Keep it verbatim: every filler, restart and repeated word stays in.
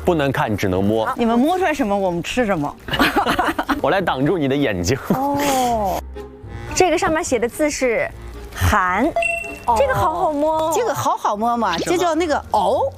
不能看，只能摸。 你们摸出来什么，我们吃什么。 我来挡住你的眼睛。 哦，这个上面写的字是“寒”，这个好好摸， 这个好好摸嘛，这叫那个藕。